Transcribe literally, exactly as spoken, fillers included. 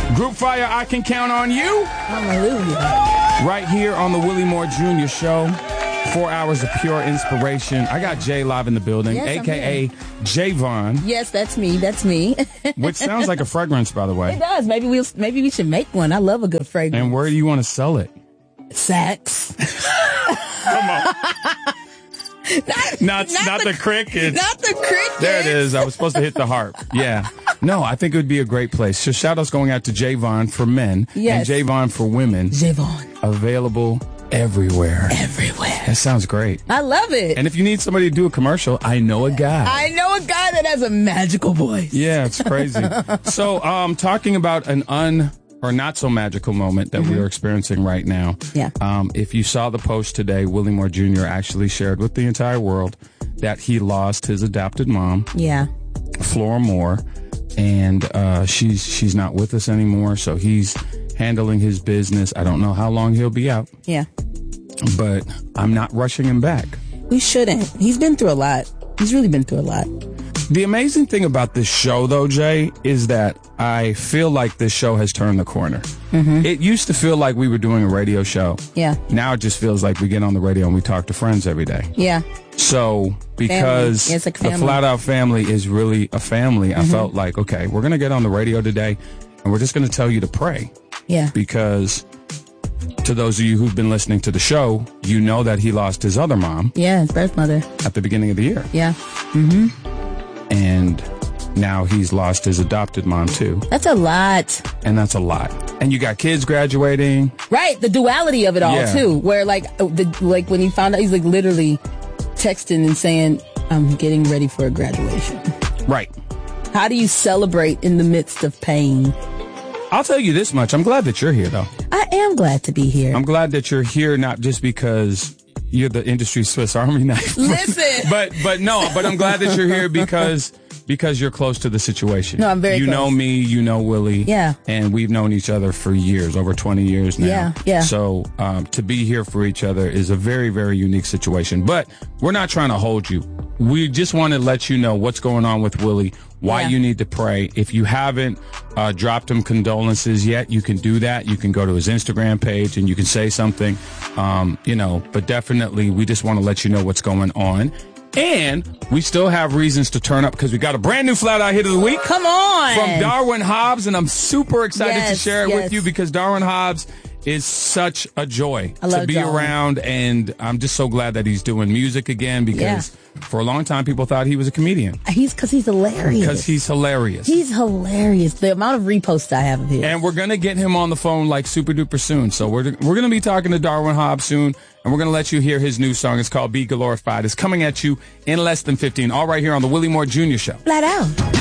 Group Fire, I Can Count on You. Hallelujah. Right here on the Willie Moore Junior Show. Four hours of pure inspiration. I got Jay live in the building, yes, a k a. Javon. Yes, that's me. That's me. Which sounds like a fragrance, by the way. It does. Maybe we'll maybe we should make one. I love a good fragrance. And where do you want to sell it? Saks. Come on. not, not, not, not the, the crickets. Not the crickets. There it is. I was supposed to hit the harp. Yeah. No, I think it would be a great place. So shout outs going out to Javon for men yes. and Javon for women. Javon. Available everywhere. Everywhere. That sounds great. I love it. And if you need somebody to do a commercial, I know a guy. I know a guy that has a magical voice. Yeah, it's crazy. So, um, talking about an un or not so magical moment that mm-hmm. we are experiencing right now. Yeah. Um, if you saw the post today, Willie Moore Junior actually shared with the entire world that he lost his adopted mom. Yeah. Flora Moore, and uh, she's she's not with us anymore. So he's handling his business. I don't know how long he'll be out. Yeah. But I'm not rushing him back. We shouldn't. He's been through a lot. He's really been through a lot. The amazing thing about this show, though, Jay, is that I feel like this show has turned the corner. Mm-hmm. It used to feel like we were doing a radio show. Yeah. Now it just feels like we get on the radio and we talk to friends every day. Yeah. So because it's like the Flat Out family is really a family, mm-hmm. I felt like, okay, we're going to get on the radio today and we're just going to tell you to pray. Yeah. Because to those of you who've been listening to the show, you know that he lost his other mom. Yeah, his birth mother. At the beginning of the year. Yeah. Mm-hmm. And now he's lost his adopted mom, too. That's a lot. And that's a lot. And you got kids graduating. Right. The duality of it all, yeah. too. Where, like, the, like when he found out, he's, like, literally texting and saying, I'm getting ready for a graduation. Right. How do you celebrate in the midst of pain? I'll tell you this much. I'm glad that you're here, though. I am glad to be here. I'm glad that you're here, not just because you're the industry Swiss Army knife. Listen. but but no, but I'm glad that you're here because because you're close to the situation. No, I'm very You close. know me, you know Willie. Yeah. And we've known each other for years, over twenty years now. Yeah, yeah. So um, to be here for each other is a very, very unique situation. But we're not trying to hold you. We just want to let you know what's going on with Willie, why Yeah. you need to pray. If you haven't uh, dropped him condolences yet, you can do that. You can go to his Instagram page and you can say something, um, you know, but definitely we just want to let you know what's going on. And we still have reasons to turn up because we got a brand new Flat Out Hit of the Week. Come on. From Darwin Hobbs, and I'm super excited Yes, to share it yes. with you because Darwin Hobbs is such a joy I love to be Darwin. around, and I'm just so glad that he's doing music again because for a long time people thought he was a comedian. He's because he's hilarious. Because he's hilarious. He's hilarious. The amount of reposts I have of his. And we're going to get him on the phone like super duper soon. So we're we're going to be talking to Darwin Hobbs soon, and we're going to let you hear his new song. It's called Be Glorified. It's coming at you in less than fifteen. All right here on the Willie Moore Junior Show. Flat Out.